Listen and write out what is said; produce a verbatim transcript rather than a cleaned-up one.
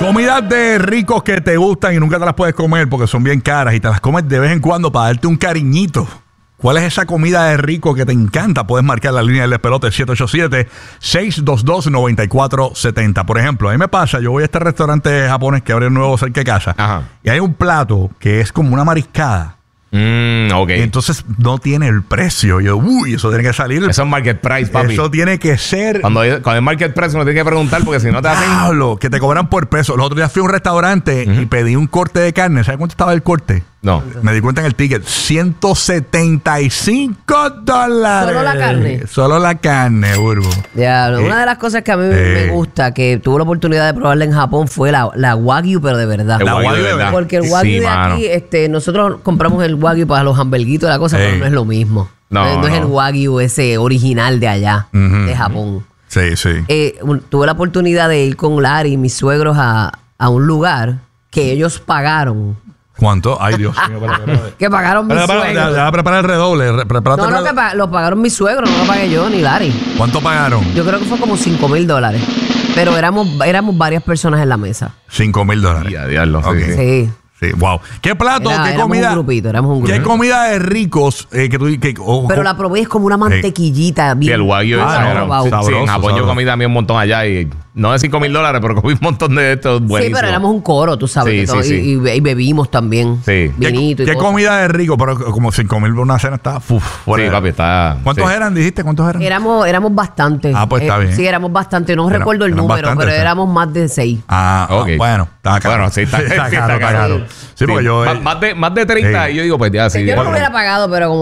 Comidas de ricos que te gustan y nunca te las puedes comer porque son bien caras y te las comes de vez en cuando para darte un cariñito. ¿Cuál es esa comida de rico que te encanta? Puedes marcar la línea del despelote siete ocho siete, seis dos dos, nueve cuatro siete cero. Por ejemplo, a mí me pasa, yo voy a este restaurante japonés que abre nuevo cerca de casa. Ajá. Y hay un plato que es como una mariscada. Mm, ok. Y entonces no tiene el precio. Yo, uy, eso tiene que salir. Eso es market price, papi. Eso tiene que ser. Cuando, cuando es market price uno tiene que preguntar porque si no te hacen... Diablo, que te cobran por peso. Los otros días fui a un restaurante uh-huh. y pedí un corte de carne. ¿Sabes cuánto estaba el corte? No. Me di cuenta en el ticket. ciento setenta y cinco dólares. ¿Solo la carne? Solo la carne, Urbo. Diablo. Eh, Una de las cosas que a mí eh. me gusta, que tuve la oportunidad de probarla en Japón, fue la, la Wagyu, pero de verdad. El La Wagyu Wagyu de verdad. Porque el Wagyu Sí, de mano. aquí, este, nosotros compramos el Wagyu para los hamburguitos y la cosa, Eh. pero no es lo mismo. No, no, no es no. el Wagyu ese original de allá, Ujú. de Japón. Sí, sí. Eh, un- tuve la oportunidad de ir con Larry y mis suegros a, a un lugar que ellos pagaron. ¿Cuánto? Ay, Dios mío. Para, para, para. Que pagaron mis Para, para, suegros. ya, ya, prepara el redoble. re- prepárate No, el no, redoble. que pa- lo pagaron mis suegros, no lo pagué yo ni Larry. ¿Cuánto pagaron? Yo creo que fue como cinco mil dólares. Pero éramos, éramos varias personas en la mesa. Cinco mil dólares. Ya, diablo, sí, Ok. sí. Sí. Sí, wow. ¿Qué plato? Era- ¿Qué éramos comida? un grupito, éramos un ¿Qué grupito. comida de ricos eh, que tú que, o- Pero o- la probé es como una mantequillita. Sí, Bien, el Wagyu Ah, ese no, era- probado. sí, sabroso, en Japón sabroso. yo comí también un montón allá y no de cinco mil dólares, pero comí un montón de estos Sí, buenísimos. pero éramos un coro, tú sabes. Sí, que todo- sí, sí. Y, y- y bebimos también. Sí. ¿Qué, Vinito y qué cosas. comida de rico? Pero como cinco mil por una cena está. Uf, fuera Sí, de- papi, está... ¿Cuántos sí. eran? ¿Dijiste cuántos eran? Éramos, éramos bastantes. Ah, pues está bien. Sí, éramos bastantes. No Eran- recuerdo el eran número, bastantes, pero sí. éramos más de seis. Ah, ah, Ok. bueno, está caro. Bueno, sí, está, sí, está está caro, está caro. caro. Sí, porque Sí. yo. Más, más de, más de treinta Sí. y yo digo, pues ya, sí. Yo no bueno. lo hubiera pagado, pero como